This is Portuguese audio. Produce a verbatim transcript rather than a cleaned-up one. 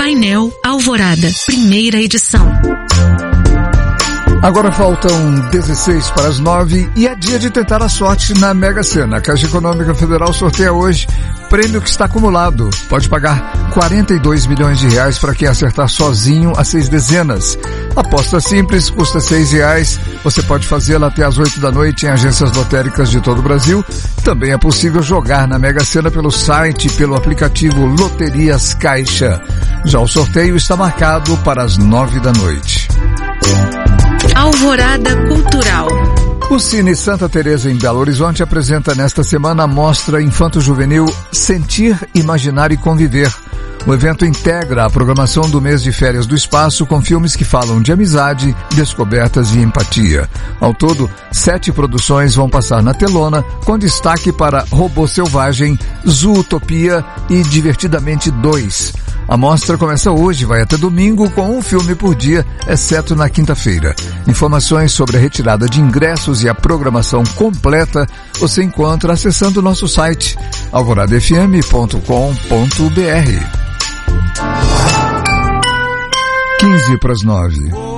Painel Alvorada, primeira edição. Agora faltam dezesseis para as nove e é dia de tentar a sorte na Mega Sena. A Caixa Econômica Federal sorteia hoje prêmio que está acumulado. Pode pagar quarenta e dois milhões de reais para quem acertar sozinho as seis dezenas. Aposta simples, custa seis reais. Você pode fazê-la até às oito da noite em agências lotéricas de todo o Brasil. Também é possível jogar na Mega Sena pelo site e pelo aplicativo Loterias Caixa. Já o sorteio está marcado para as nove da noite. Alvorada Cultural. O Cine Santa Teresa em Belo Horizonte apresenta nesta semana a mostra infanto-juvenil Sentir, Imaginar e Conviver. O evento integra a programação do mês de férias do espaço com filmes que falam de amizade, descobertas e empatia. Ao todo, sete produções vão passar na telona, com destaque para Robô Selvagem, Zootopia e Divertidamente dois. A mostra começa hoje, vai até domingo, com um filme por dia, exceto na quinta-feira. Informações sobre a retirada de ingressos e a programação completa você encontra acessando o nosso site alvorada f m ponto com ponto b r. quinze para as nove.